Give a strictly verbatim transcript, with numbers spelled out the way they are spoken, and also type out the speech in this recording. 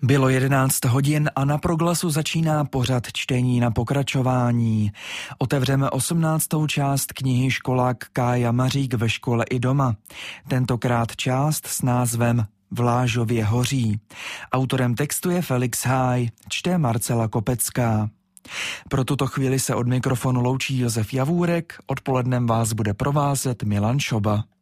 Bylo jedenáct hodin a na Proglasu začíná pořad čtení na pokračování. Otevřeme osmnáctou část knihy Školák Kája Mařík ve škole i doma. Tentokrát část s názvem Vlážově hoří. Autorem textu je Felix Háj, čte Marcela Kopecká. Pro tuto chvíli se od mikrofonu loučí Josef Javůrek, odpolednem vás bude provázet Milan Šoba.